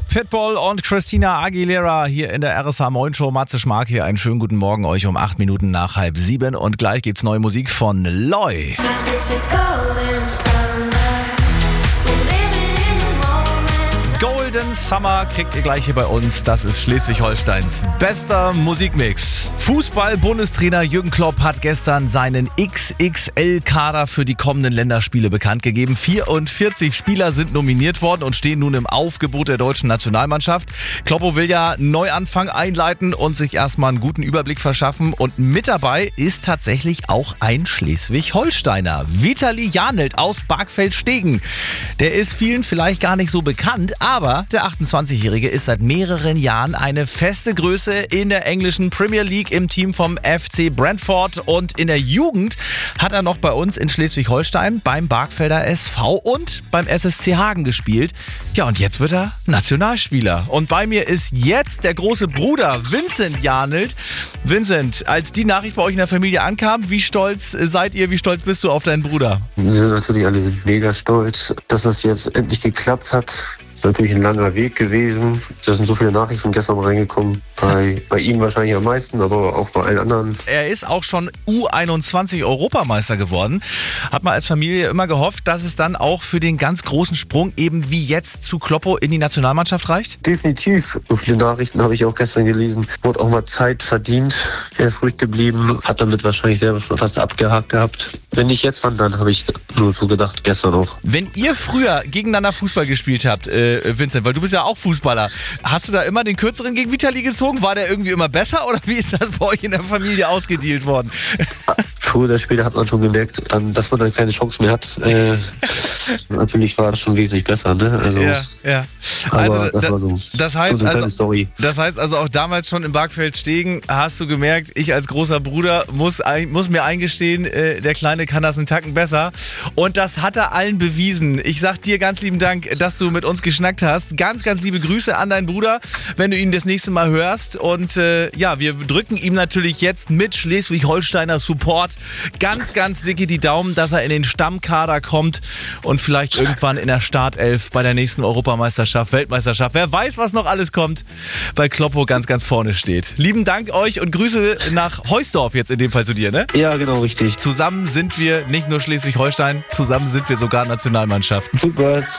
Pitbull und Christina Aguilera hier in der RSH Moin Show. Matze Schmark hier. Einen schönen guten Morgen euch um 8 Minuten nach 6:30. Und gleich gibt's neue Musik von Loy. Golden Summer kriegt ihr gleich hier bei uns. Das ist Schleswig-Holsteins bester Musikmix. Fußball-Bundestrainer Jürgen Klopp hat gestern seinen XXL-Kader für die kommenden Länderspiele bekannt gegeben. 44 Spieler sind nominiert worden und stehen nun im Aufgebot der deutschen Nationalmannschaft. Kloppo will ja Neuanfang einleiten und sich erstmal einen guten Überblick verschaffen. Und mit dabei ist tatsächlich auch ein Schleswig-Holsteiner. Vitali Janelt aus Bargfeld-Stegen. Der ist vielen vielleicht gar nicht so bekannt, aber der 28-Jährige ist seit mehreren Jahren eine feste Größe in der englischen Premier League im Team vom FC Brentford. Und in der Jugend hat er noch bei uns in Schleswig-Holstein beim Bargfelder SV und beim SSC Hagen gespielt. Ja, und jetzt wird er Nationalspieler. Und bei mir ist jetzt der große Bruder Vincent Janelt. Vincent, als die Nachricht bei euch in der Familie ankam, wie stolz seid ihr, wie stolz bist du auf deinen Bruder? Wir sind natürlich alle mega stolz, dass das jetzt endlich geklappt hat. Das ist natürlich ein langer Weg gewesen. Da sind so viele Nachrichten gestern reingekommen. Bei ihm wahrscheinlich am meisten, aber auch bei allen anderen. Er ist auch schon U21-Europameister geworden. Hat man als Familie immer gehofft, dass es dann auch für den ganz großen Sprung eben wie jetzt zu Kloppo in die Nationalmannschaft reicht? Definitiv. So viele Nachrichten habe ich auch gestern gelesen. Wurde auch mal Zeit verdient. Er ist ruhig geblieben. Hat damit wahrscheinlich selber schon fast abgehakt gehabt. Wenn nicht jetzt, wann dann, habe ich nur so gedacht, gestern auch. Wenn ihr früher gegeneinander Fußball gespielt habt, Vincent, weil du bist ja auch Fußballer, hast du da immer den Kürzeren gegen Vitali gezogen? War der irgendwie immer besser oder wie ist das bei euch in der Familie ausgedealt worden? Früher oder später hat man schon gemerkt, dass man dann keine Chance mehr hat. Natürlich war das schon wesentlich besser, ne? Also, ja. Aber also, das war so. Das heißt, so eine kleine Story. Das heißt also auch damals schon im Bargfeld-Stegen hast du gemerkt, ich als großer Bruder muss mir eingestehen, der Kleine kann das einen Tacken besser. Und das hat er allen bewiesen. Ich sag dir ganz lieben Dank, dass du mit uns geschnackt hast. Ganz, ganz liebe Grüße an deinen Bruder, wenn du ihn das nächste Mal hörst. Und wir drücken ihm natürlich jetzt mit Schleswig-Holsteiner Support ganz, ganz dicke die Daumen, dass er in den Stammkader kommt und vielleicht irgendwann in der Startelf bei der nächsten Europameisterschaft, Weltmeisterschaft, wer weiß, was noch alles kommt, bei Kloppo ganz, ganz vorne steht. Lieben Dank euch und Grüße nach Heusdorf jetzt in dem Fall zu dir, ne? Ja, genau, richtig. Zusammen sind wir nicht nur Schleswig-Holstein, zusammen sind wir sogar Nationalmannschaft. Super.